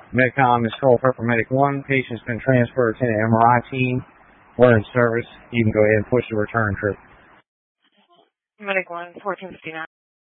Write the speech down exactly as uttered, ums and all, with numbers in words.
Medcom, this is Cole for Medic one. Patient's been transferred to the M R I team. We're in service. You can go ahead and push the return trip. Medic one, fourteen fifty-nine.